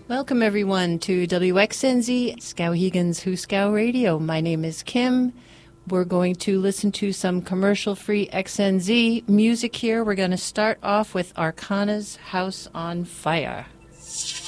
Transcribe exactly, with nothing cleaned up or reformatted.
Welcome, everyone, to W X N Z, Skowhegan's Huskow Radio. My name is Kim. We're going to listen to some commercial-free X N Z music here. We're going to start off with Arcana's House on Fire.